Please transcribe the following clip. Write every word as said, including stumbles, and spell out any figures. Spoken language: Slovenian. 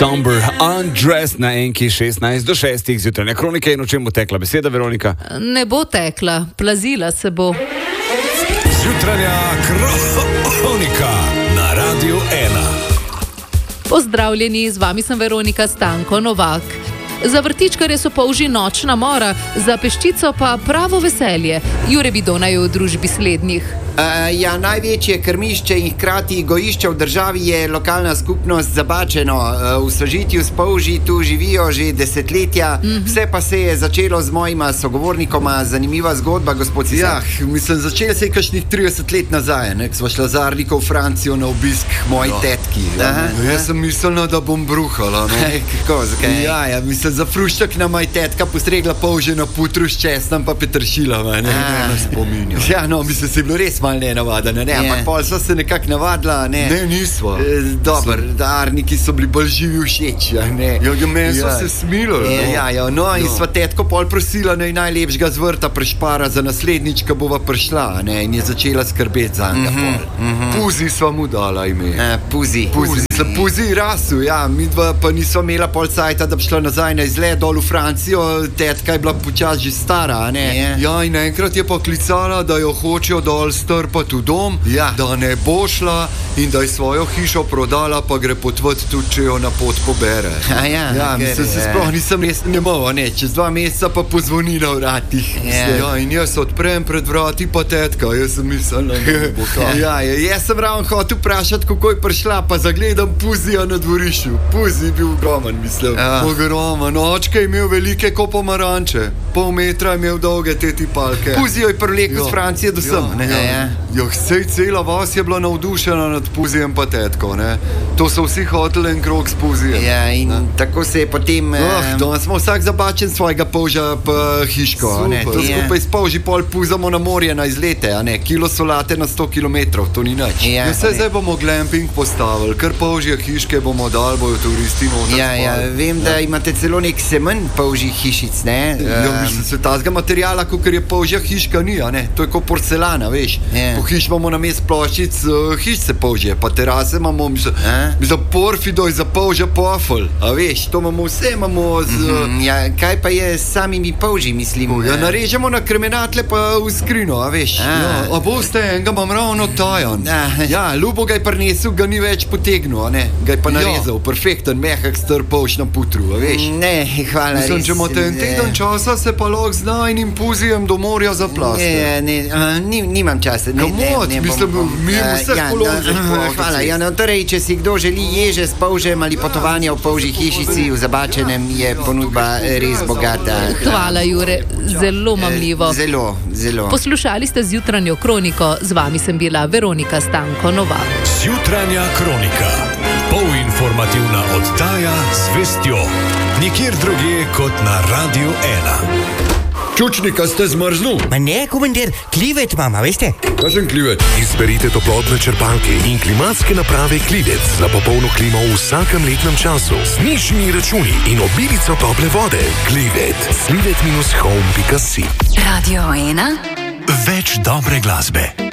Somber Undressed na enki šestnajst do šestih zjutrajne kronike. In o čem bo tekla beseda, Veronika? Ne bo tekla, plazila se bo. Zjutranja kronika na Radiu ena. Pozdravljeni, z vami sem Veronika Stanko Novak. Za vrtičkarje so polži nočna mora, za peščico pa pravo veselje. Jure Bidona je v družbi slednjih. Uh, ja, največje krmišče in hkrati gojišče v državi je lokalna skupnost Zabačeno. Uh, v sožitju s polži tu živijo že desetletja. Mm-hmm. Vse pa se je začelo z mojima sogovornikoma. Zanimiva zgodba, gospod Cizek. Ja, mislim, začelo se je kakšnih trideset let nazaj, ne, ko sva šla z Arliko v Francijo na obisk moji tetki. Ja. Jaz sem mislila, da bom bruhala. No. Kako, zakaj? Ja, ja, mislim, za fruščak na moj tetka postregla polže na putru s česnom pa petršila, ne, ne, ne spominjam. Ja, no, mislim, se je bilo res malo nenavadno, ne, ampak pol so se nekako navadila, ne. Ne, nisva. E, Dobar, da Arniki so bili bolj živi všeč, ne. Ja, ja, meni so Ja. se smilili. E, No. ja, ja, no, in No. sva tetko pol prosila, naj najlepšega z vrta prešpara za naslednjič, ko bova prišla, ne, in je začela skrbeti za njega Mhm, pol. mhm. Puzi sva mu dala ime. E, Puzi. Puzi, sem Puzi rasu, ja, midva pa nisva imela pol cajta, da bi šla nazaj na izlet dol v Francijo, tetka je bila počas že stara, a ne. Je. Ja, in enkrat je pa klicala, da jo hočejo dol strpati v dom, Ja. da ne bo šla in da je svojo hišo prodala, pa gre potvati tudi, če jo na pot pobere. A ja, ja, ker, mislim, se eh, sploh nisem res nemal, a ne, čez dva meseca pa pozvoni na vratih. Ja. Ja, in jaz odprem pred vrati pa tetka, jaz sem mislil, da ne bo kaj. Ja, ja, jaz sem ravno hotel vprašati, kako je prišla, pa zagledam Puzija na dvorišču. Puzi je bil ogromen, mislim. Ja. Ogromen. Očka je imel velike kot pomaranče. Pol metra je imel dolge te tipalke. Puzijo je privlekel Ja. z Francije do sem, ne. Ja, Ja. ja, sej cela vas je bila navdušena nad Puzijem pa tetko, ne. To so vsi hoteli en krog s Puzijem. Ja, in tako se je potem... Oh, eh, danes smo vsak zabačen svojega polža pa hiško, a ne. Super. To Ja. skupaj s polži pol puzamo na morje na izlete, a ne. Kilo solate na sto kilometrov, to ni nič. Ja, Ja, saj ne. zdaj bomo glamping postavili, ker polžje hiške bomo dali, bojo turisti noter Ja, ja, spali. vem, da imate celo nek semen polžjih hišic, ne? Ja, Em, mislim, se tazga materijala, kot je polžja hiška, ni, a ne? To je kot porcelana, veš. Ja. Po hiš imamo na mest ploščic, uh, hišce polžje, pa terase imamo, mislim, A? mislim porfido za polžja pofel, a veš, to imamo vse, imamo z... mm, ja, kaj pa je s samimi polži, mislim? Ja, eh, narežemo na kremenatle pa v skrino, a veš. A. Ja, a boste, enega imam ravno tajan. A. Ja, Ljubo ga je prinesel, ga ni več potegnil, a ne? Ga je pa Ja. narezal, perfekten, mehak, star polž na putru, a veš. Ne, hvala. Mislim, res, če imate en eh, teden časa, se pa lahko z najnim Puzijem do morja zaplaste. Ne, ne, a, ni, nimam časa. Ne, ne, Komot, ne, mislim, mi a, vseh ja, položaj da, hvala, Hvala. cest. Ja, no, torej, če si kdo želi ježe s polžem ali potovanja v polžji hišici v Zabačenem, je ponudba res bogata. Hvala, Jure, zelo mamljivo. Eh, Zelo, zelo. Poslušali ste zjutranjo kroniko, z vami sem bila Veronika Stanko Novak. Zjutranja kronika. Polinformativna oddaja z vestjo. Nikjer drugje kot na Radiu ena. Čučnika ste zmrznul? Ma ne, komandir, klivet imam, a veste? Jaz sem klivet. Izberite toplotne črpalke in klimatske naprave Klivec za popolno klimo v vsakem letnem času z nižjimi računi in obilico tople vode. Klivet. slivet dash home pika si. Radio ena. Več dobre glasbe.